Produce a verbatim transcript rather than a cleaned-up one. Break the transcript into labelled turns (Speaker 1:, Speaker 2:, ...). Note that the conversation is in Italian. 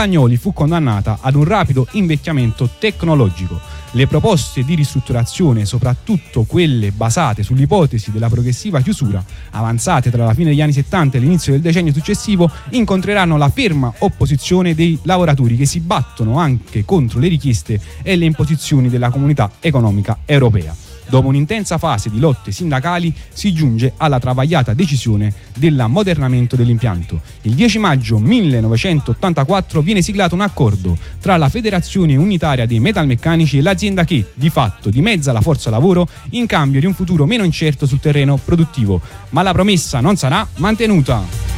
Speaker 1: Bagnoli fu condannata ad un rapido invecchiamento tecnologico. Le proposte di ristrutturazione, soprattutto quelle basate sull'ipotesi della progressiva chiusura, avanzate tra la fine degli anni settanta e l'inizio del decennio successivo, incontreranno la ferma opposizione dei lavoratori che si battono anche contro le richieste e le imposizioni della Comunità Economica Europea. Dopo un'intensa fase di lotte sindacali si giunge alla travagliata decisione dell'ammodernamento dell'impianto. Il dieci maggio millenovecentottantaquattro viene siglato un accordo tra la Federazione Unitaria dei Metalmeccanici e l'azienda che, di fatto, dimezza la forza lavoro in cambio di un futuro meno incerto sul terreno produttivo. Ma la promessa non sarà mantenuta.